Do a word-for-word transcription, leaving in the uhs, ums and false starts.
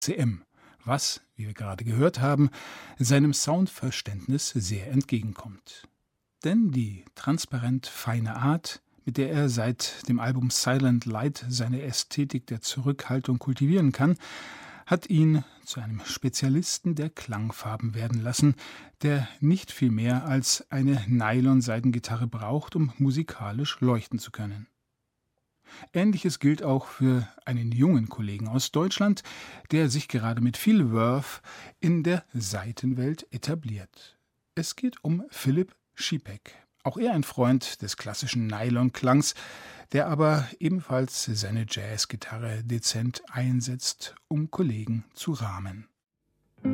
C M, was, wie wir gerade gehört haben, seinem Soundverständnis sehr entgegenkommt. Denn die transparent feine Art, mit der er seit dem Album Silent Light seine Ästhetik der Zurückhaltung kultivieren kann, hat ihn zu einem Spezialisten der Klangfarben werden lassen, der nicht viel mehr als eine Nylon-Saitengitarre braucht, um musikalisch leuchten zu können. Ähnliches gilt auch für einen jungen Kollegen aus Deutschland, der sich gerade mit viel Verve in der Saitenwelt etabliert. Es geht um Philipp Schipek. Auch er ein Freund des klassischen Nylon-Klangs, der aber ebenfalls seine Jazzgitarre dezent einsetzt, um Kollegen zu rahmen.